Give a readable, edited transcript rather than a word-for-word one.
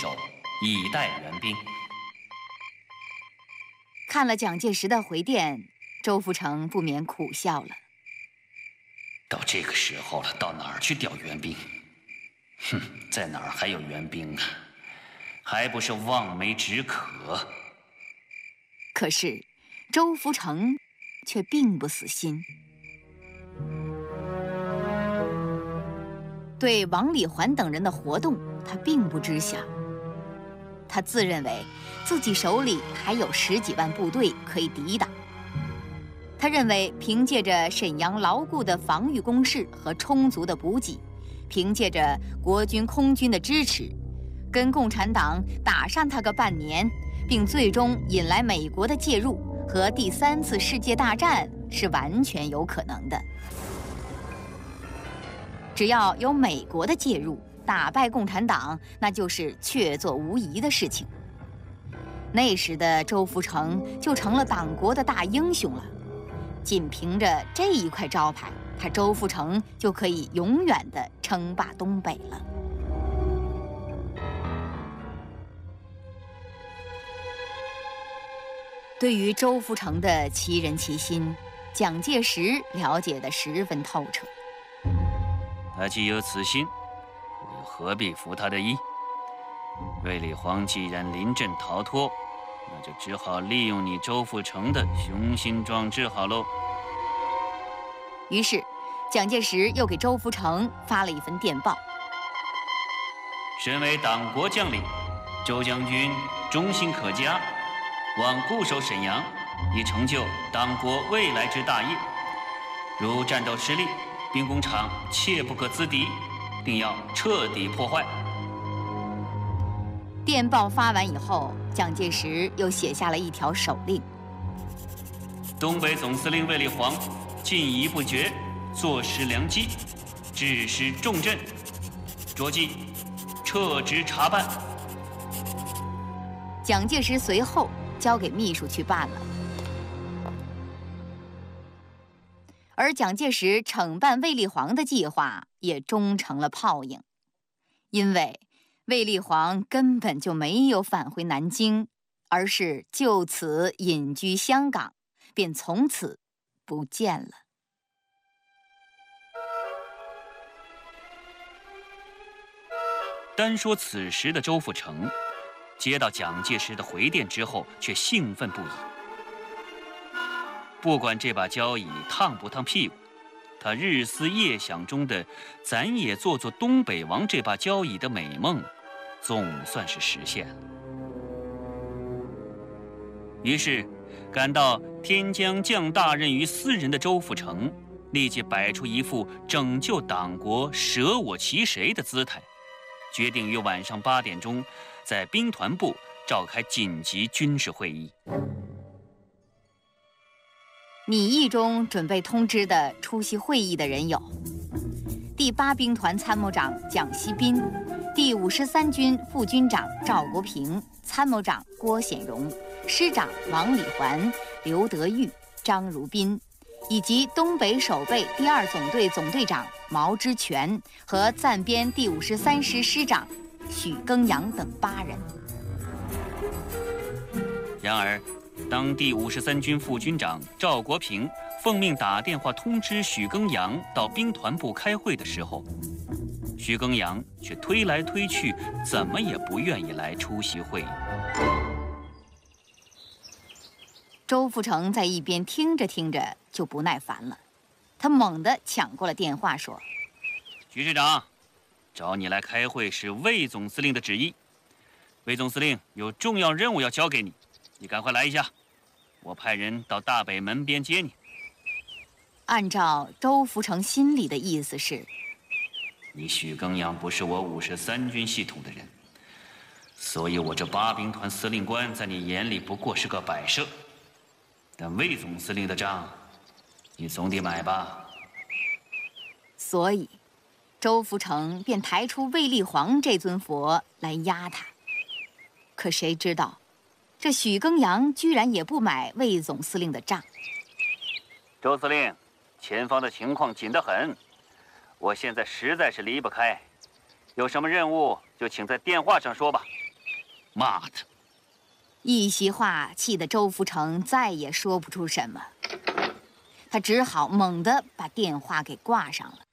守，以待援兵。 看了蒋介石的回电，周福成不免苦笑了。 到这个时候了，到哪儿去调援兵？哼，在哪儿还有援兵啊？还不是望梅止渴。 可是周福成却并不死心。对王礼环等人的活动，他并不知晓。他自认为自己手里还有10几万部队可以抵挡。他认为凭借着沈阳牢固的防御工事和充足的补给，凭借着国军空军的支持，跟共产党打上他个半年，并最终引来美国的介入和第3次世界大战是完全有可能的。只要有美国的介入，打败共产党那就是确凿无疑的事情。那时的周福成就成了党国的大英雄了。仅凭着这一块招牌，他周福成就可以永远地称霸东北了。对于周福成的奇人奇心，蒋介石了解得十分透彻。 他既有此心，我又何必服他的意？卫立煌既然临阵逃脱，那就只好利用你周福成的雄心壮志好喽。 于是，蒋介石又给周福成发了一份电报： 身为党国将领，周将军忠心可嘉，望固守沈阳，以成就党国未来之大业。如战斗失利，兵工厂切不可资敌，定要彻底破坏。 电报发完以后，蒋介石又写下了一条手令： 东北总司令卫立煌进一不决，坐实良机，致使重镇，着即撤职查办。 蒋介石随后交给秘书去办了。而蒋介石惩办卫立煌的计划也终成了泡影，因为卫立煌根本就没有返回南京，而是就此隐居香港，便从此不见了。 单说此时的周福成，接到蒋介石的回电之后，却兴奋不已。不管这把交椅烫不烫屁股，他日思夜想中的“咱也做做东北王”这把交椅的美梦，总算是实现了。于是，感到天将降大任于斯人的周福成，立即摆出一副拯救党国、舍我其谁的姿态，决定于晚上8点钟，在兵团部召开紧急军事会议。 拟议中准备通知的出席会议的人有：第8兵团参谋长蒋锡彬，第53军副军长赵国平，参谋长郭显荣，师长王礼环、刘德裕、张如宾，以及东北守备第2总队总队长毛之权和暂编第53师师长许耕阳等8人。 然而，当第53军副军长赵国平奉命打电话通知许耕阳到兵团部开会的时候，许耕阳却推来推去，怎么也不愿意来出席会议。 周福成在一边听着听着就不耐烦了，他猛地抢过了电话说：“ 徐师长，找你来开会是卫总司令的旨意，卫总司令有重要任务要交给你，你赶快来一下，我派人到大北门边接你。” 按照周福成心里的意思是， 你许耕阳不是我53军系统的人，所以我这8兵团司令官在你眼里不过是个摆设。但卫总司令的账，你总得买吧？ 所以，周福成便抬出卫立煌这尊佛来压他。可谁知道，这许耕阳居然也不买卫总司令的账。 周司令，前方的情况紧得很，我现在实在是离不开，有什么任务就请在电话上说吧。 骂他。 一席话气得周福成再也说不出什么，他只好猛地把电话给挂上了。